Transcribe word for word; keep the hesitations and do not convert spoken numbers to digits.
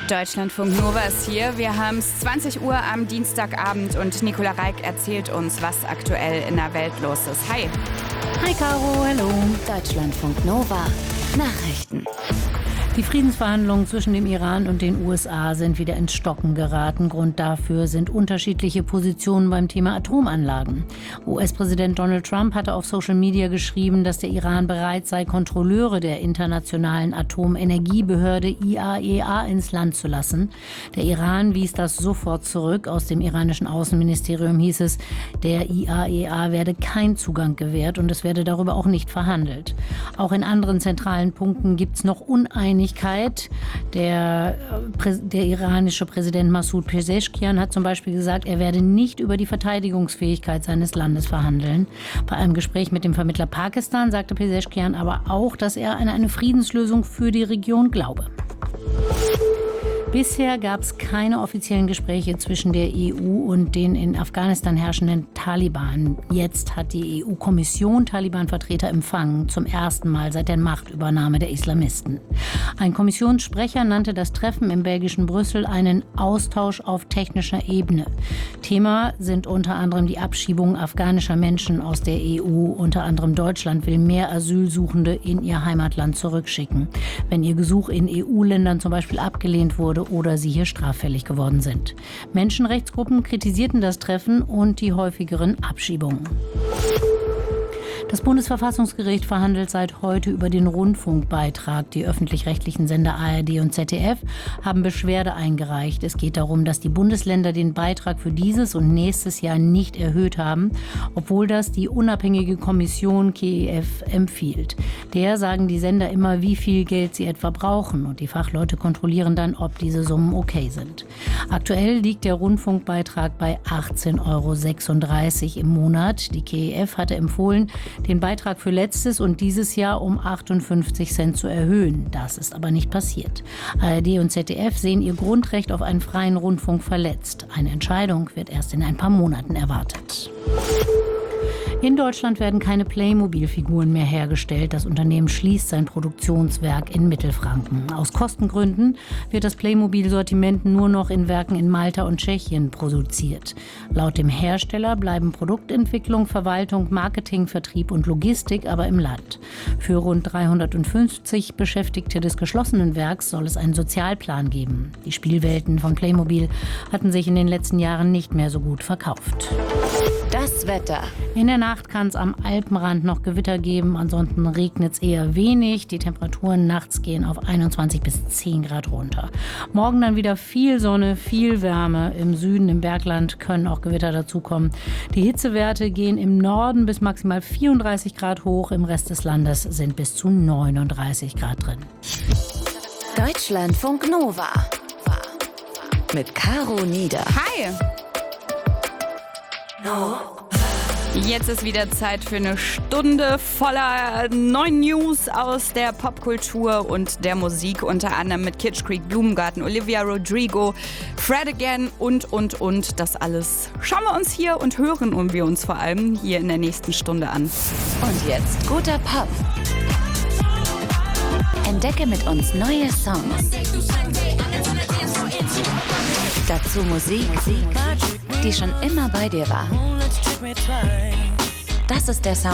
Deutschlandfunk Nova ist hier. Wir haben es zwanzig Uhr am Dienstagabend und Nicola Reik erzählt uns, was aktuell in der Welt los ist. Hi. Hi Caro, hallo. Deutschlandfunk Nova. Nachrichten. Die Friedensverhandlungen zwischen dem Iran und den U S A sind wieder ins Stocken geraten. Grund dafür sind unterschiedliche Positionen beim Thema Atomanlagen. U S-Präsident Donald Trump hatte auf Social Media geschrieben, dass der Iran bereit sei, Kontrolleure der Internationalen Atomenergiebehörde I A E A ins Land zu lassen. Der Iran wies das sofort zurück. Aus dem iranischen Außenministerium hieß es, der I A E A werde kein Zugang gewährt und es werde darüber auch nicht verhandelt. Auch in anderen zentralen Punkten gibt es noch Uneinigkeit. Der, der iranische Präsident Massoud Pezeshkian hat zum Beispiel gesagt, er werde nicht über die Verteidigungsfähigkeit seines Landes verhandeln. Bei einem Gespräch mit dem Vermittler Pakistan sagte Pezeshkian aber auch, dass er an eine Friedenslösung für die Region glaube. Bisher gab es keine offiziellen Gespräche zwischen der E U und den in Afghanistan herrschenden Taliban. Jetzt hat die E U-Kommission Taliban-Vertreter empfangen, zum ersten Mal seit der Machtübernahme der Islamisten. Ein Kommissionssprecher nannte das Treffen im belgischen Brüssel einen Austausch auf technischer Ebene. Thema sind unter anderem die Abschiebung afghanischer Menschen aus der E U. Unter anderem Deutschland will mehr Asylsuchende in ihr Heimatland zurückschicken, wenn ihr Gesuch in E U-Ländern zum Beispiel abgelehnt wurde oder sie hier straffällig geworden sind. Menschenrechtsgruppen kritisierten das Treffen und die häufigeren Abschiebungen. Das Bundesverfassungsgericht verhandelt seit heute über den Rundfunkbeitrag. Die öffentlich-rechtlichen Sender A R D und Z D F haben Beschwerde eingereicht. Es geht darum, dass die Bundesländer den Beitrag für dieses und nächstes Jahr nicht erhöht haben, obwohl das die unabhängige Kommission K E F empfiehlt. Der sagen die Sender immer, wie viel Geld sie etwa brauchen. Und die Fachleute kontrollieren dann, ob diese Summen okay sind. Aktuell liegt der Rundfunkbeitrag bei achtzehn Euro sechsunddreißig im Monat. Die K E F hatte empfohlen, den Beitrag für letztes und dieses Jahr um achtundfünfzig Cent zu erhöhen. Das ist aber nicht passiert. A R D und Z D F sehen ihr Grundrecht auf einen freien Rundfunk verletzt. Eine Entscheidung wird erst in ein paar Monaten erwartet. In Deutschland werden keine Playmobil-Figuren mehr hergestellt. Das Unternehmen schließt sein Produktionswerk in Mittelfranken. Aus Kostengründen wird das Playmobil-Sortiment nur noch in Werken in Malta und Tschechien produziert. Laut dem Hersteller bleiben Produktentwicklung, Verwaltung, Marketing, Vertrieb und Logistik aber im Land. Für rund dreihundertfünfzig Beschäftigte des geschlossenen Werks soll es einen Sozialplan geben. Die Spielwelten von Playmobil hatten sich in den letzten Jahren nicht mehr so gut verkauft. Das Wetter. In der Nacht kann es am Alpenrand noch Gewitter geben, ansonsten regnet es eher wenig. Die Temperaturen nachts gehen auf einundzwanzig bis zehn Grad runter. Morgen dann wieder viel Sonne, viel Wärme. Im Süden, im Bergland können auch Gewitter dazukommen. Die Hitzewerte gehen im Norden bis maximal vierunddreißig Grad hoch. Im Rest des Landes sind bis zu neununddreißig Grad drin. Deutschlandfunk Nova. Mit Caro Nieder. Hi. Jetzt ist wieder Zeit für eine Stunde voller neuen News aus der Popkultur und der Musik, unter anderem mit Kitsch Creek, Blumengarten, Olivia Rodrigo, Fred Again und, und, und. Das alles schauen wir uns hier und hören wir uns vor allem hier in der nächsten Stunde an. Und jetzt guter Pop. Entdecke mit uns neue Songs. Dazu Musik, die schon immer bei dir war. Das ist der Sound